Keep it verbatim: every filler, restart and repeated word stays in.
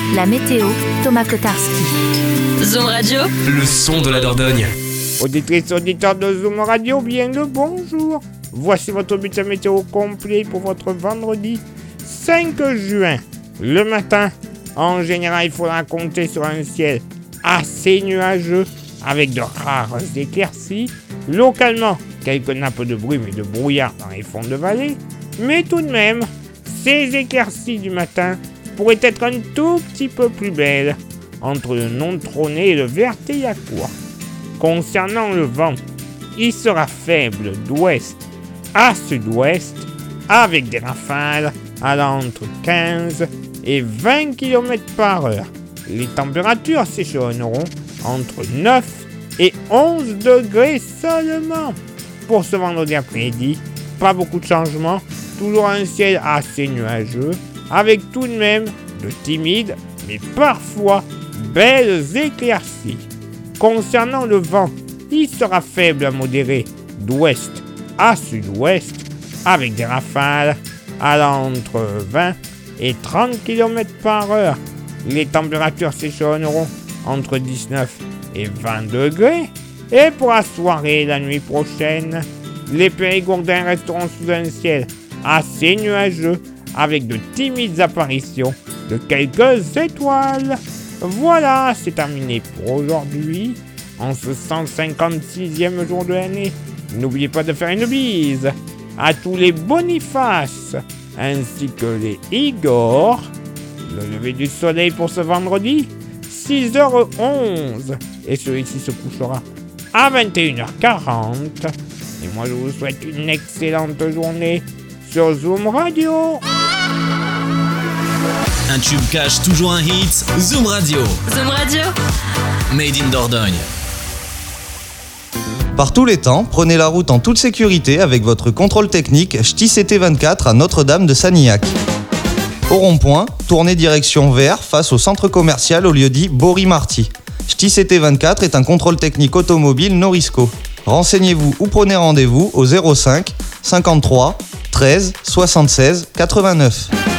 La météo, Thomas Kotarski. Zoom Radio, le son de la Dordogne. Auditrices, auditeurs de Zoom Radio, bien le bonjour. Voici votre bulletin météo complet pour votre vendredi cinq juin. Le matin, en général, il faudra compter sur un ciel assez nuageux avec de rares éclaircies. Localement, quelques nappes de brume et de brouillard dans les fonds de vallée. Mais tout de même, ces éclaircies du matin pourraient être un tout petit peu plus belles entre le non-trôné et le Verteillacourt. Concernant le vent, il sera faible d'ouest à sud-ouest avec des rafales allant entre quinze et vingt kilomètres par heure. Les températures s'échelonneront entre neuf et onze degrés seulement. Pour ce vendredi après-midi, pas beaucoup de changements, toujours un ciel assez nuageux avec tout de même de timides mais parfois belles éclaircies. Concernant le vent, il sera faible à modéré d'ouest à sud-ouest avec des rafales allant entre vingt et trente kilomètres par heure. Les températures s'échelonneront entre dix-neuf et vingt degrés. Et pour la soirée et la nuit prochaine, les Périgourdins resteront sous un ciel assez nuageux avec de timides apparitions de quelques étoiles. Voilà, c'est terminé pour aujourd'hui, en ce cent cinquante-sixième jour de l'année. N'oubliez pas de faire une bise à tous les Boniface, ainsi que les Igor. Le lever du soleil pour ce vendredi, six heures onze, et celui-ci se couchera à vingt et une heures quarante. Et moi, je vous souhaite une excellente journée sur Zoom Radio. Un tube cache toujours un hit, Zoom Radio. Zoom Radio, Made in Dordogne. Par tous les temps, prenez la route en toute sécurité avec votre contrôle technique Ch'ti C T vingt-quatre à Notre-Dame de Sanilhac. Au rond-point, tournez direction vers face au centre commercial au lieu-dit Bory-Marty. Ch'ti C T vingt-quatre est un contrôle technique automobile Norisco. Renseignez-vous ou prenez rendez-vous au zéro cinq cinquante-trois treize soixante-seize quatre-vingt-neuf.